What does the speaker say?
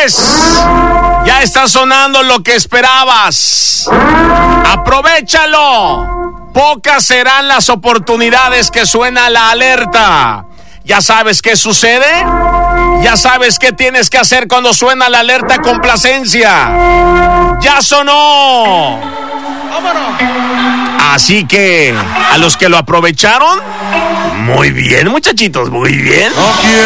Señores, ya está sonando lo que esperabas. Aprovéchalo. Pocas serán las oportunidades que suena la alerta. ¿Ya sabes qué sucede? ¿Ya sabes qué tienes que hacer cuando suena la alerta complacencia? ¡Ya sonó! ¡Vámonos! Así que, a los que lo aprovecharon, muy bien, muchachitos, muy bien. No quiero